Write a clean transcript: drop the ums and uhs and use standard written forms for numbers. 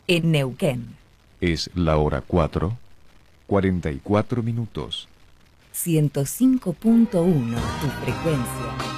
en Neuquén. Es la hora 4:44 minutos. 105.1 tu frecuencia.